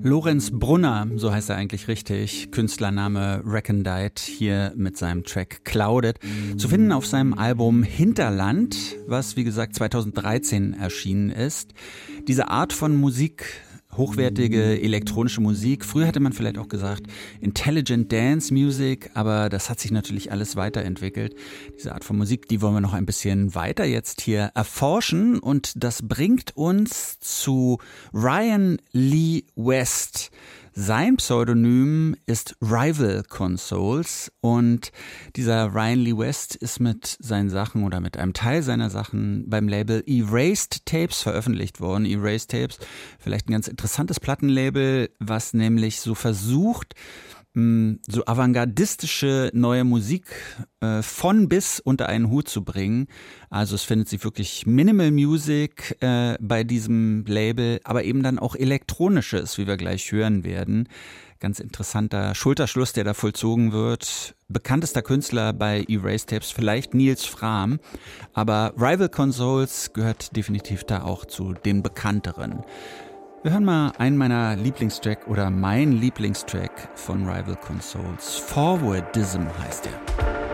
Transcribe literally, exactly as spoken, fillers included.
Lorenz Brunner, so heißt er eigentlich richtig, Künstlername Recondite, hier mit seinem Track Clouded, zu finden auf seinem Album Hinterland, was wie gesagt zweitausenddreizehn erschienen ist. Diese Art von Musik, hochwertige elektronische Musik, früher hätte man vielleicht auch gesagt Intelligent Dance Music, aber das hat sich natürlich alles weiterentwickelt. Diese Art von Musik, die wollen wir noch ein bisschen weiter jetzt hier erforschen und das bringt uns zu Ryan Lee West. Sein Pseudonym ist Rival Consoles und dieser Ryan Lee West ist mit seinen Sachen oder mit einem Teil seiner Sachen beim Label Erased Tapes veröffentlicht worden. Erased Tapes, vielleicht ein ganz interessantes Plattenlabel, was nämlich so versucht, so avantgardistische neue Musik äh, von bis unter einen Hut zu bringen. Also es findet sich wirklich Minimal Music äh, bei diesem Label, aber eben dann auch elektronisches, wie wir gleich hören werden. Ganz interessanter Schulterschluss, der da vollzogen wird. Bekanntester Künstler bei Erased Tapes, vielleicht Nils Frahm, aber Rival Consoles gehört definitiv da auch zu den bekannteren. Wir hören mal einen meiner Lieblingstrack oder mein Lieblingstrack von Rival Consoles. Forwardism heißt er.